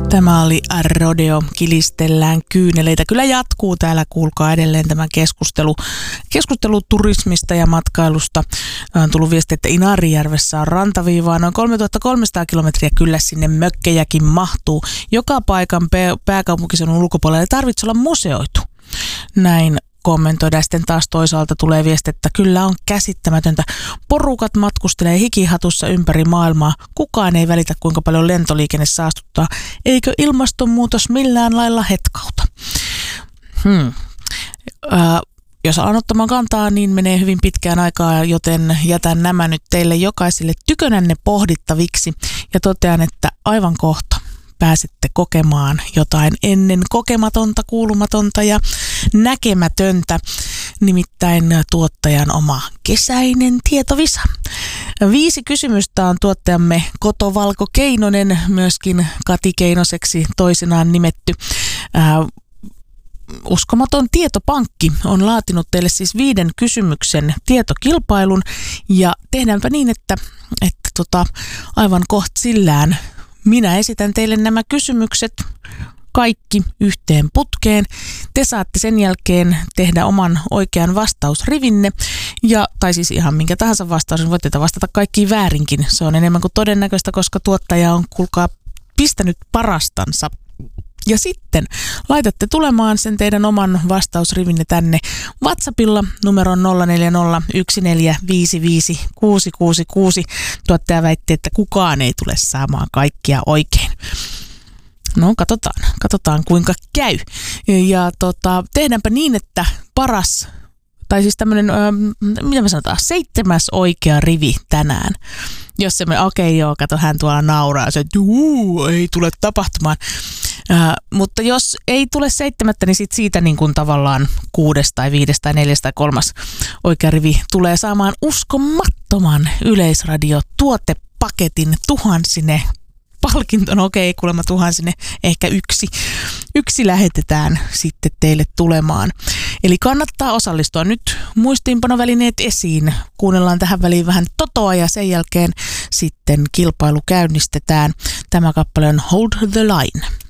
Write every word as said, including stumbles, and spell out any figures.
Tämä oli Rodeo, kilistellään kyyneleitä. Kyllä jatkuu täällä, kuulkaa edelleen tämä keskustelu, keskustelu turismista ja matkailusta. On tullut viesti, että Inarijärvessä on rantaviivaa. Noin kolmetuhattakolmesataa kilometriä, kyllä sinne mökkejäkin mahtuu. Joka paikan pääkaupunkiseudun ulkopuolella ei tarvitse olla museoitu. Näin kommentoida. Sitten taas toisaalta tulee viesti, että kyllä on käsittämätöntä. Porukat matkustelee hikihatussa ympäri maailmaa. Kukaan ei välitä, kuinka paljon lentoliikenne saastuttaa. Eikö ilmastonmuutos millään lailla hetkauta? Hmm. Äh, jos alan ottamaan kantaa, niin menee hyvin pitkään aikaa, joten jätän nämä nyt teille jokaiselle tykönänne pohdittaviksi ja totean, että aivan kohta pääsette kokemaan jotain ennen kokematonta, kuulumatonta ja näkemätöntä, nimittäin tuottajan oma kesäinen tietovisa. Viisi kysymystä on tuottajamme Koto Valko Keinonen, myöskin Kati Keinoseksi toisinaan nimetty. Äh, Uskomaton tietopankki on laatinut teille siis viiden kysymyksen tietokilpailun ja tehdäänpä niin, että, että tota, aivan kohta sillään minä esitän teille nämä kysymykset kaikki yhteen putkeen. Te saatte sen jälkeen tehdä oman oikean vastausrivinne, ja, tai siis ihan minkä tahansa vastaus, niin voitte vastata kaikkiin väärinkin. Se on enemmän kuin todennäköistä, koska tuottaja on, kuulkaa, pistänyt parastansa. Ja sitten laitatte tulemaan sen teidän oman vastausrivinne tänne WhatsAppilla numeron nolla neljä nolla yksi neljä viisi viisi kuusi kuusi kuusi. Tuottaja väitti, että kukaan ei tule saamaan kaikkia oikein. No katsotaan, katsotaan kuinka käy. Ja tota, tehdäänpä niin, että paras, tai siis tämmöinen, äh, mitä me sanotaan, seitsemäs oikea rivi tänään. Jos se me, okei okay, joo, kato, hän tuolla nauraa, se, että juu, ei tule tapahtumaan. Äh, mutta jos ei tule seitsemättä, niin sit siitä niin kuin tavallaan kuudes tai viides tai neljäs tai kolmas oikea rivi tulee saamaan uskomattoman Yleisradio-tuotepaketin tuhansine palkinton. Okei, kuulemma tuhansine, ehkä yksi. Yksi lähetetään sitten teille tulemaan. Eli kannattaa osallistua nyt muistiinpanovälineet esiin. Kuunnellaan tähän väliin vähän totoa ja sen jälkeen sitten kilpailu käynnistetään. Tämä kappale on Hold the Line.